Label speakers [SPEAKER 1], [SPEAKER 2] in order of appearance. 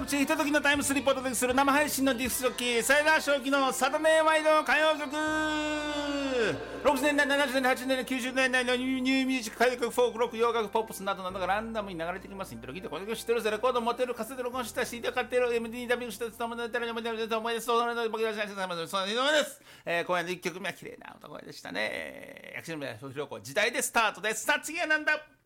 [SPEAKER 1] 口ひとときのタイムスリップをお届けする生配信のディスクジョッキーサイダー正気のサタデーワイド歌謡曲。60年代、70年代、80年代、90年代のニューミュージック、歌謡曲、フォーク、ロック、洋楽、ポップスなどなどがランダムに流れてきます。イントロ聞いてこの曲知ってるぜ、レコード持ってる、カセット録音した CD を買ってる、MD にダビングしたやつと思ってる、思い出す、その僕らじゃないです。その2度目です。今夜の1曲目は綺麗な歌声でしたね。薬師の名所時代でスタートです。さあ次はなんだ。